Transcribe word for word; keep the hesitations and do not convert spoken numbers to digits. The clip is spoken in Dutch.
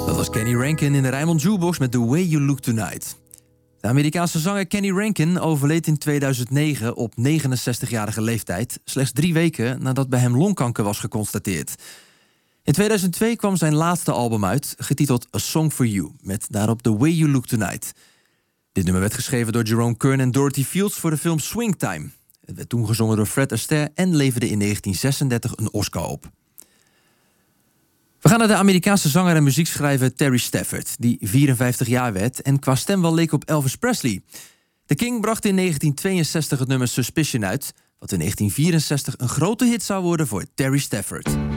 Dat was Kenny Rankin in de Rijnmond Jukebox met The Way You Look Tonight. De Amerikaanse zanger Kenny Rankin overleed in tweeduizend negen op negenenzestigjarige leeftijd, slechts drie weken nadat bij hem longkanker was geconstateerd. In tweeduizend twee kwam zijn laatste album uit, getiteld A Song for You, met daarop The Way You Look Tonight. Dit nummer werd geschreven door Jerome Kern en Dorothy Fields voor de film Swing Time. Het werd toen gezongen door Fred Astaire en leverde in negentien zesendertig een Oscar op. We gaan naar de Amerikaanse zanger en muziekschrijver Terry Stafford, die vierenvijftig jaar werd en qua stem wel leek op Elvis Presley. The King bracht in negentien tweeënzestig het nummer Suspicion uit, wat in negentien vierenzestig een grote hit zou worden voor Terry Stafford.